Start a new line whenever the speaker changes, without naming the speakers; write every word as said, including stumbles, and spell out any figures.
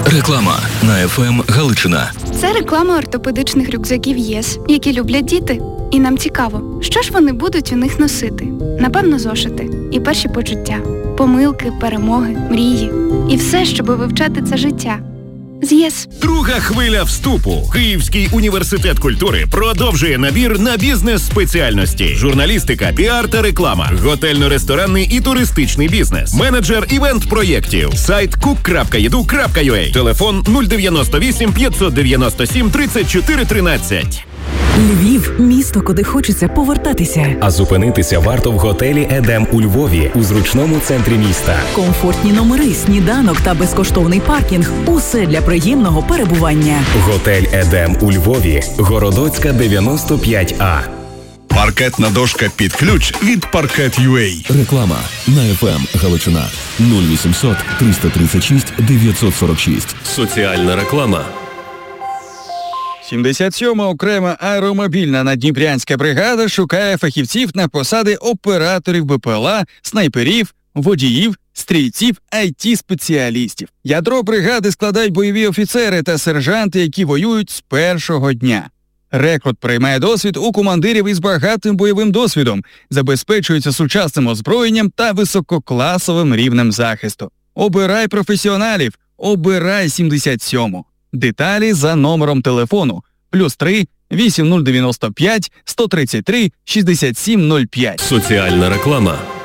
Реклама на еф ем Галичина.
Це реклама ортопедичних рюкзаків ЄС, які люблять діти. І нам цікаво, що ж вони будуть у них носити? Напевно, зошити. І перші почуття. Помилки, перемоги, мрії. І все, щоб вивчати це життя. З ЄС.
Друга хвиля вступу. Київський університет культури продовжує набір на бізнес-спеціальності. Журналістика, піар та реклама. Готельно-ресторанний і туристичний бізнес. Менеджер івент-проєктів. Сайт кук крапка і ді ю крапка ю а. Телефон нуль дев'яносто вісім п'ятсот дев'яносто сім тридцять чотири тринадцять.
Львів – місто, куди хочеться повертатися.
А зупинитися варто в готелі «Едем» у Львові, у зручному центрі міста.
Комфортні номери, сніданок та безкоштовний паркінг – усе для приємного перебування.
Готель «Едем» у Львові, Городоцька, дев'яносто п'ять А.
Паркетна дошка під ключ від паркет точка ю а.
Реклама на еф ем Галичина. нуль вісімсот триста тридцять шість дев'ятсот сорок шість.
Соціальна реклама.
сімдесят сьома окрема аеромобільна наддніпрянська бригада шукає фахівців на посади операторів бе пе ел а, снайперів, водіїв, стрільців, ай ті-спеціалістів. Ядро бригади складають бойові офіцери та сержанти, які воюють з першого дня. Рекрут приймає досвід у командирів із багатим бойовим досвідом, забезпечується сучасним озброєнням та висококласовим рівнем захисту. Обирай професіоналів, обирай сімдесят сьому. Деталі за номером телефону плюс три вісім нуль дев'яносто п'ять сто тридцять три шістдесят сім нуль п'ять.
Соціальна реклама.